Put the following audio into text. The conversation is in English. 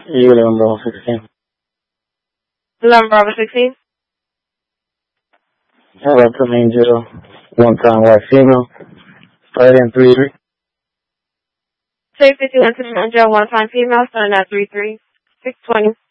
You live in Bravo 16. 11 Bravo 16. Hello, to main jail. One-time white female. Starting at 3-3. Safety to incident on jail, one-time female, starting at 3-3. 620.